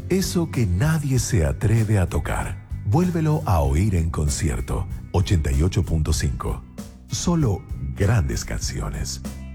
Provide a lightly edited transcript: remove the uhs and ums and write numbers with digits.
Eso que nadie se atreve a tocar. Vuélvelo a oír en concierto. 88.5. Solo grandes canciones.